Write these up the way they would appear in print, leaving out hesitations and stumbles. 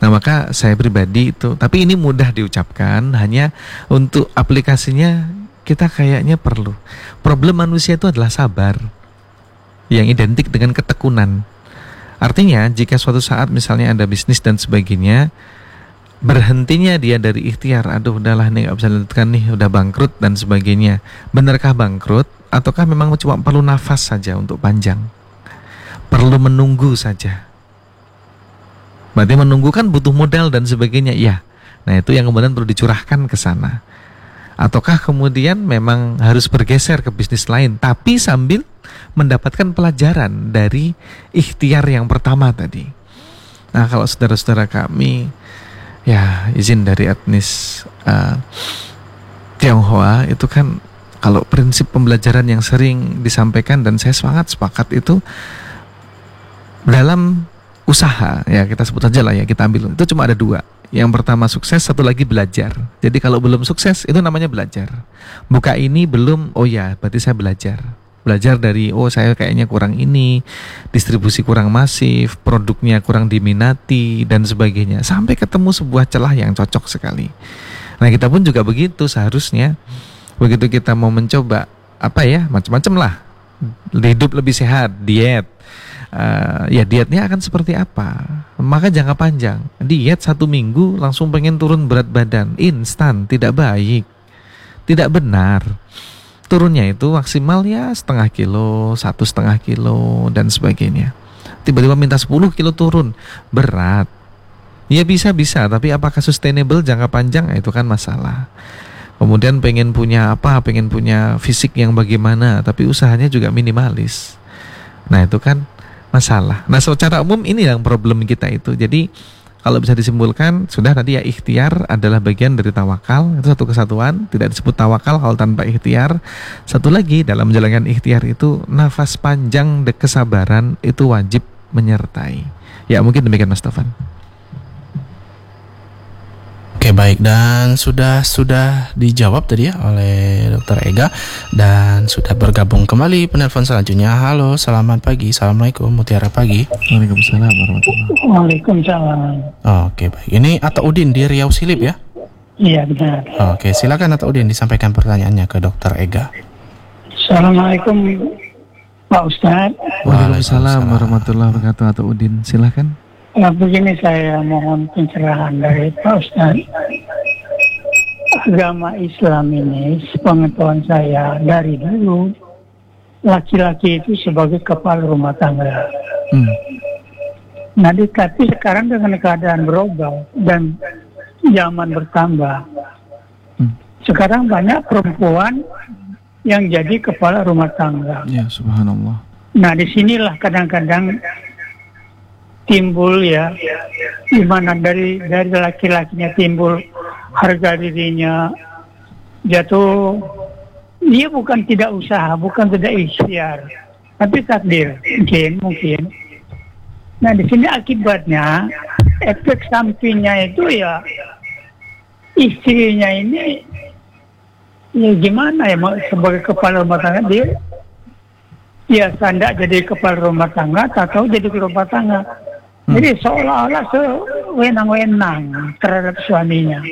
Nah maka saya pribadi itu, tapi ini mudah diucapkan, hanya untuk aplikasinya kita kayaknya perlu. Problem manusia itu adalah sabar, yang identik dengan ketekunan. Artinya jika suatu saat misalnya ada bisnis dan sebagainya, berhentinya dia dari ikhtiar, aduh udahlah nih gak bisa lanjutkan nih, udah bangkrut dan sebagainya. Benarkah bangkrut? Ataukah memang cuma perlu nafas saja untuk panjang? Perlu menunggu saja. Berarti menunggu kan butuh modal dan sebagainya, ya. Nah itu yang kemudian perlu dicurahkan ke sana. Ataukah kemudian memang harus bergeser ke bisnis lain, tapi sambil mendapatkan pelajaran dari ikhtiar yang pertama tadi. Nah kalau saudara-saudara kami, ya izin dari etnis Tionghoa itu kan, kalau prinsip pembelajaran yang sering disampaikan dan saya sangat sepakat itu, dalam usaha, ya kita sebut aja lah ya, kita ambil itu cuma ada dua. Yang pertama sukses, satu lagi belajar. Jadi kalau belum sukses itu namanya belajar. Buka ini belum, oh ya berarti saya belajar. Belajar dari, oh saya kayaknya kurang ini, distribusi kurang masif, produknya kurang diminati dan sebagainya, sampai ketemu sebuah celah yang cocok sekali. Nah kita pun juga begitu seharusnya. Begitu kita mau mencoba apa ya, macam-macam lah, hidup lebih sehat, diet, ya dietnya akan seperti apa, maka jangka panjang. Diet 1 minggu langsung pengen turun berat badan instan, tidak baik, tidak benar. Turunnya itu maksimal ya 0,5 kilo, 1,5 kilo dan sebagainya. Tiba-tiba minta 10 kilo turun, berat. Ya bisa-bisa, tapi apakah sustainable jangka panjang? Itu kan masalah. Kemudian pengen punya apa, pengen punya fisik yang bagaimana, tapi usahanya juga minimalis. Nah itu kan masalah. Nah secara umum ini yang problem kita itu. Jadi kalau bisa disimpulkan, sudah tadi ya, ikhtiar adalah bagian dari tawakal. Itu satu kesatuan, tidak disebut tawakal kalau tanpa ikhtiar. Satu lagi, dalam menjalankan ikhtiar itu nafas panjang dan kesabaran itu wajib menyertai. Ya mungkin demikian Mas Taufan. Oke baik, dan sudah dijawab tadi ya oleh Dr. Ega, dan sudah bergabung kembali penelpon selanjutnya. Halo, selamat pagi. Assalamualaikum, Mutiara Pagi. Waalaikumsalam warahmatullahi wabarakatuh. Waalaikumsalam. Oke baik, ini Atta Udin di Riau Silip ya? Iya benar. Oke, silakan Atta Udin disampaikan pertanyaannya ke Dr. Ega. Assalamualaikum Pak Ustadz. Waalaikumsalam warahmatullahi wabarakatuh. Atta Udin, silakan. Begini, saya mohon pencerahan dari Pak Ustadz. Agama Islam ini, sepengetahuan saya dari dulu, laki-laki itu sebagai kepala rumah tangga. Nah, tapi sekarang dengan keadaan berubah dan zaman bertambah, sekarang banyak perempuan yang jadi kepala rumah tangga. Ya, subhanallah. Nah, disinilah kadang-kadang timbul ya, di mana dari laki-lakinya timbul harga dirinya jatuh. Dia bukan tidak usaha, bukan tidak ikhtiar, tapi takdir mungkin. Nah di sini akibatnya, efek sampingnya itu ya istrinya ini ya gimana ya, sebagai kepala rumah tangga dia biasa tidak jadi kepala rumah tangga atau jadi rumah tangga. Jadi seolah-olah sewenang-wenang terhadap suaminya.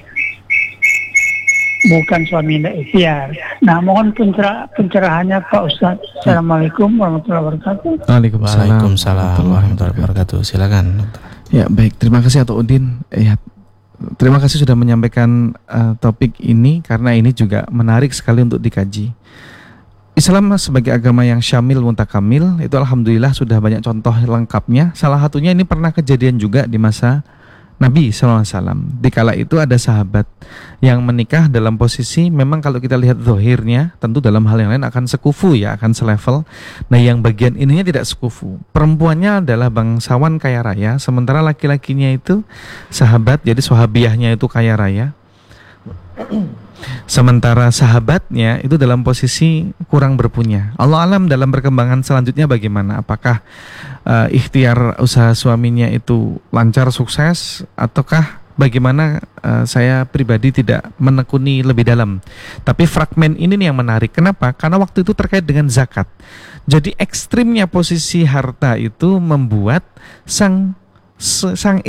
Bukan suaminya ikhtiar. Nah, mohon pencerahannya Pak Ustadz. Assalamualaikum warahmatullahi wabarakatuh. Waalaikumsalam warahmatullahi wabarakatuh. Silakan dokter. Ya baik, terima kasih Atta Udin. Ya, terima kasih sudah menyampaikan topik ini, karena ini juga menarik sekali untuk dikaji. Islam sebagai agama yang syamil mutakamil, itu alhamdulillah sudah banyak contoh lengkapnya. Salah satunya ini pernah kejadian juga di masa Nabi SAW. Dikala itu ada sahabat yang menikah dalam posisi, memang kalau kita lihat zahirnya, tentu dalam hal yang lain akan sekufu ya, akan selevel. Nah yang bagian ininya tidak sekufu. Perempuannya adalah bangsawan kaya raya, sementara laki-lakinya itu sahabat, jadi sahabiahnya itu kaya raya. Sementara sahabatnya itu dalam posisi kurang berpunya. Allah alam dalam perkembangan selanjutnya bagaimana? Apakah ikhtiar usaha suaminya itu lancar, sukses, ataukah bagaimana? Saya pribadi tidak menekuni lebih dalam. Tapi fragmen ini nih yang menarik. Kenapa? Karena waktu itu terkait dengan zakat. Jadi ekstrimnya posisi harta itu membuat sang